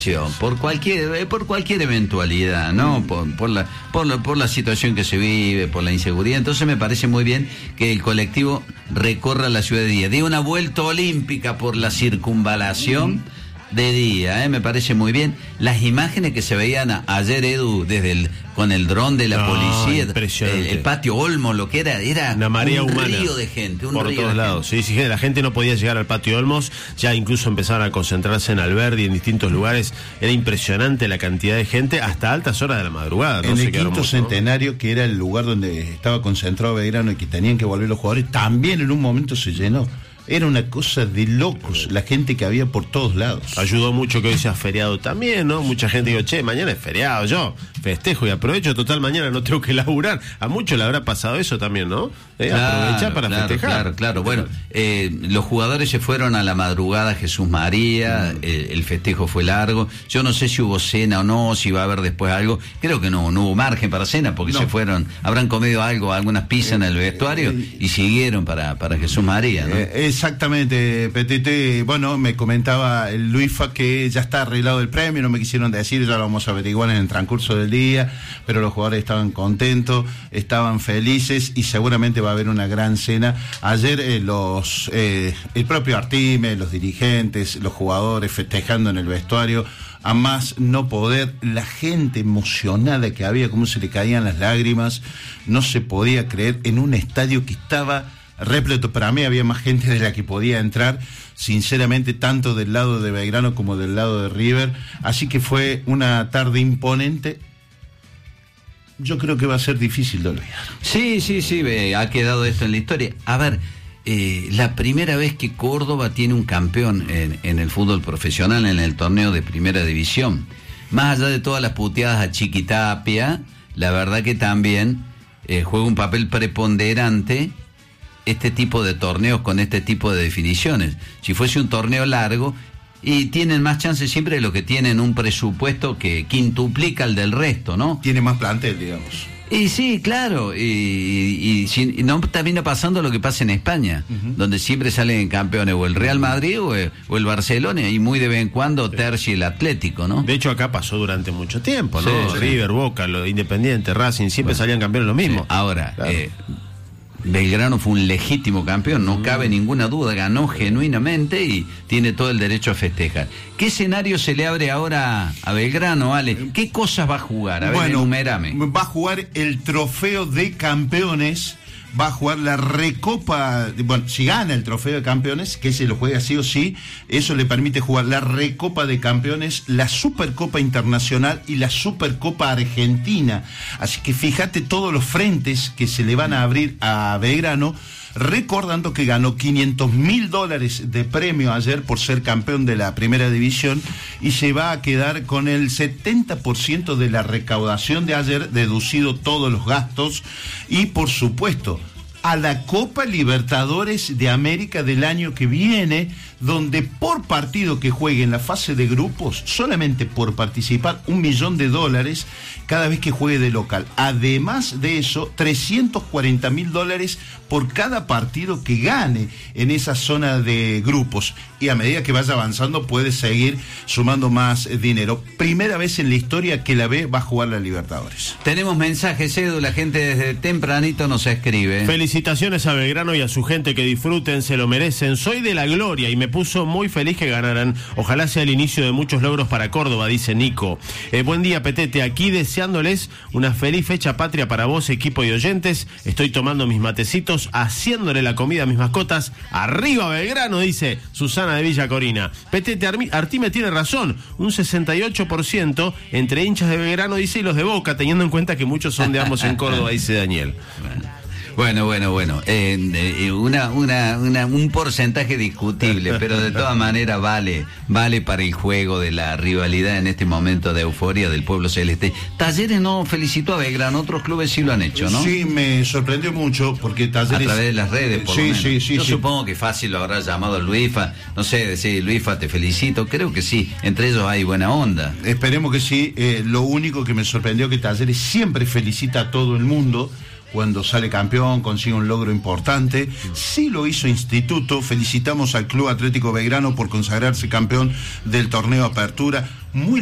por cualquier eventualidad, ¿no? Por la situación que se vive, por la inseguridad. Entonces me parece muy bien que el colectivo recorra la ciudad de día, dé una vuelta olímpica por la circunvalación de día, me parece muy bien. Las imágenes que se veían ayer, Edu, con el dron de la policía, el patio Olmos, lo que era una marea humana, río de gente, por todos lados. Sí, la gente no podía llegar al patio Olmos, ya incluso empezaron a concentrarse en Alberdi, en distintos lugares. Era impresionante la cantidad de gente hasta altas horas de la madrugada. En el quinto centenario, que era el lugar donde estaba concentrado Belgrano y que tenían que volver los jugadores, también en un momento se llenó. Era una cosa de locos, la gente que había por todos lados. Ayudó mucho que hoy sea feriado también, ¿no? Mucha gente dijo, mañana es feriado, yo festejo y aprovecho, total, mañana no tengo que laburar. A muchos le habrá pasado eso también, ¿no? Aprovechar para festejar. Claro. Bueno, los jugadores se fueron a la madrugada a Jesús María, el festejo fue largo. Yo no sé si hubo cena o no, si va a haber después algo. Creo que no hubo margen para cena porque se fueron, habrán comido algo, algunas pizzas en el vestuario y siguieron para Jesús María, ¿no? Exactamente, Petete. Bueno, me comentaba el Luisfa que ya está arreglado el premio, no me quisieron decir, ya lo vamos a averiguar en el transcurso del día, pero los jugadores estaban contentos, estaban felices y seguramente va a haber una gran cena. Ayer el propio Artime, los dirigentes, los jugadores festejando en el vestuario, a más no poder, la gente emocionada que había, cómo se le caían las lágrimas, no se podía creer, en un estadio que estaba repleto. Para mí había más gente de la que podía entrar, sinceramente, tanto del lado de Belgrano como del lado de River, así que fue una tarde imponente. Yo creo que va a ser difícil de olvidar. Sí, ha quedado esto en la historia. A ver, la primera vez que Córdoba tiene un campeón en el fútbol profesional, en el torneo de primera división. Más allá de todas las puteadas a Chiquitapia, la verdad que también juega un papel preponderante este tipo de torneos con este tipo de definiciones. Si fuese un torneo largo, y tienen más chances siempre de lo que tienen un presupuesto que quintuplica el del resto, ¿no? Tiene más plantel, digamos. Y sí, claro, y no termina pasando lo que pasa en España, donde siempre salen campeones o el Real Madrid o el Barcelona, y muy de vez en cuando tercia el Atlético, ¿no? De hecho, acá pasó durante mucho tiempo, ¿no? River, Boca, Independiente, Racing, siempre salían campeones lo mismo. Ahora, claro. Belgrano fue un legítimo campeón, no cabe ninguna duda, ganó genuinamente y tiene todo el derecho a festejar. ¿Qué escenario se le abre ahora a Belgrano, Ale? ¿Qué cosas va a jugar? A ver, enumérame. Va a jugar el trofeo de campeones, va a jugar la Recopa, bueno, si gana el trofeo de campeones, que se lo juega sí o sí, eso le permite jugar la Recopa de Campeones, la Supercopa Internacional y la Supercopa Argentina. Así que fíjate todos los frentes que se le van a abrir a Belgrano, recordando que ganó $500,000 de premio ayer por ser campeón de la primera división y se va a quedar con el 70% de la recaudación de ayer, deducido todos los gastos, y por supuesto a la Copa Libertadores de América del año que viene, donde por partido que juegue en la fase de grupos, solamente por participar, $1 millón cada vez que juegue de local. Además de eso, $340,000 por cada partido que gane en esa zona de grupos. Y a medida que vaya avanzando puede seguir sumando más dinero. Primera vez en la historia que la B va a jugar la Libertadores. Tenemos mensajes, Edu, la gente desde tempranito nos escribe. Felicitaciones a Belgrano y a su gente, que disfruten, se lo merecen. Soy de La Gloria y me puso muy feliz que ganaran. Ojalá sea el inicio de muchos logros para Córdoba, dice Nico. Buen día, Petete, aquí deseándoles una feliz fecha patria para vos, equipo y oyentes. Estoy tomando mis matecitos, haciéndole la comida a mis mascotas. Arriba Belgrano, dice Susana de Villa Corina. Petete, Artime tiene razón, un 68% entre hinchas de Belgrano, dice, y los de Boca, teniendo en cuenta que muchos son de ambos en Córdoba, dice Daniel. Bueno. Un porcentaje discutible, pero de todas maneras vale para el juego de la rivalidad en este momento de euforia del pueblo celeste. Talleres no felicitó a Belgrano, otros clubes sí lo han hecho, ¿no? Sí, me sorprendió mucho porque Talleres... A través de las redes, por lo menos. Sí. Yo supongo que fácil lo habrá llamado Luisfa, no sé, decir, Luisfa, te felicito, creo que sí, entre ellos hay buena onda. Esperemos que sí. Lo único que me sorprendió que Talleres siempre felicita a todo el mundo, cuando sale campeón, consigue un logro importante. Sí lo hizo Instituto. Felicitamos al Club Atlético Belgrano por consagrarse campeón del torneo Apertura. Muy